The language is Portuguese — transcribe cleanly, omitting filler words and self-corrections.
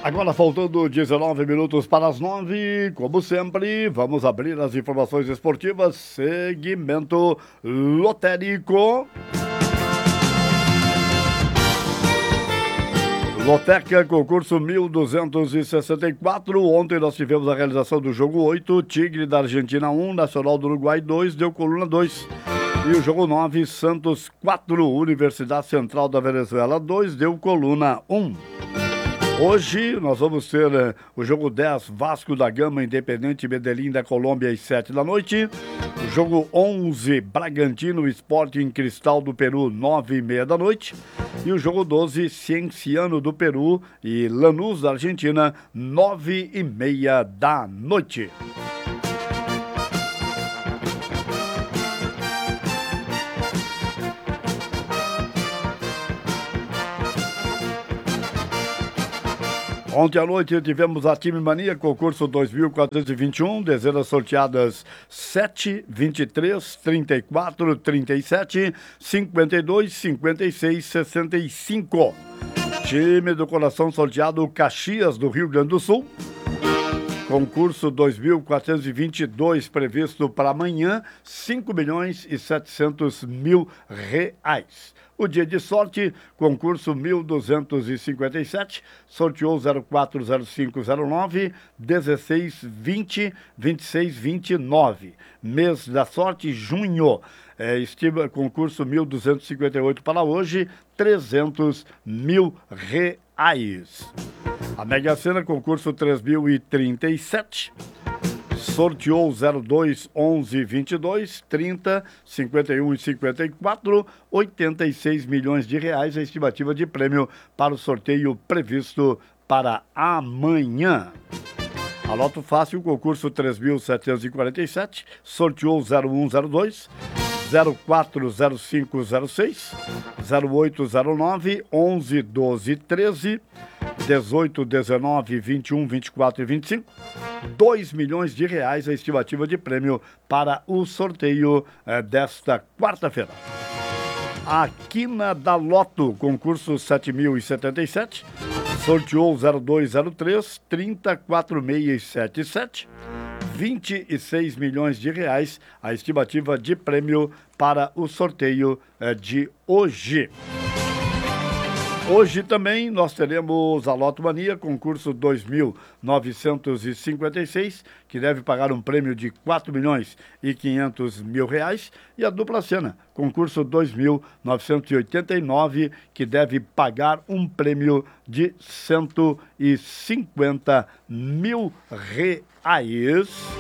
Agora faltando 19 minutos para as 9, como sempre, vamos abrir as informações esportivas, segmento lotérico. Loteca, concurso 1264. Ontem nós tivemos a realização do jogo 8, Tigre da Argentina 1, Nacional do Uruguai 2, deu coluna 2. E o jogo 9, Santos 4, Universidade Central da Venezuela 2, deu coluna 1. Hoje nós vamos ter o jogo 10, Vasco da Gama, Independente Medellín da Colômbia, às 7 da noite. O jogo 11, Bragantino, Sporting Cristal do Peru, 9h30 da noite. E o jogo 12, Cienciano do Peru e Lanús da Argentina, 9h30 da noite. Ontem à noite tivemos a Time Mania, concurso 2421, dezenas sorteadas 7, 23, 34, 37, 52, 56, 65. Time do coração sorteado Caxias do Rio Grande do Sul. Concurso 2422 previsto para amanhã, 5.700.000 reais. O dia de sorte, concurso 1257, sorteou 040509, 1620, 2629. Mês da sorte, junho. Estima concurso 1258 para hoje, 300.000 reais. A Mega Sena, concurso 3037. Sorteou 02, 11, 22, 30, 51 e 54, 86 milhões de reais, a estimativa de prêmio para o sorteio previsto para amanhã. A Loto Fácil, concurso 3.747, sorteou 0102, 040506, 0809, 11, 12, 13, 18, 19, 21, 24 e 25, 2 milhões de reais a estimativa de prêmio para o sorteio desta quarta-feira. A Quina da Loto, concurso 7.077, sorteou 0203, 304677, 26 milhões de reais a estimativa de prêmio para o sorteio de hoje. Hoje também nós teremos a Loto Mania, concurso 2.956, que deve pagar um prêmio de 4.500.000 reais, e a Dupla Sena, concurso 2.989, que deve pagar um prêmio de 150.000 reais.